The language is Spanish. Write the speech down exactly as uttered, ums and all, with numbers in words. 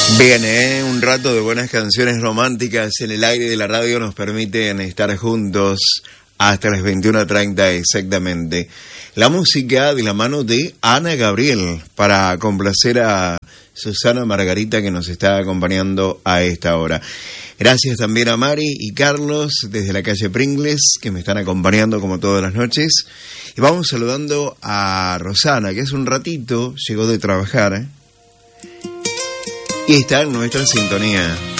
Bien, ¿eh? Un rato de buenas canciones románticas en el aire de la radio nos permiten estar juntos hasta las veintiuna treinta exactamente. La música de la mano de Ana Gabriel para complacer a Susana Margarita que nos está acompañando a esta hora. Gracias también a Mari y Carlos desde la calle Pringles que me están acompañando como todas las noches. Y vamos saludando a Rosana que hace un ratito llegó de trabajar, ¿eh? Y está en nuestra sintonía.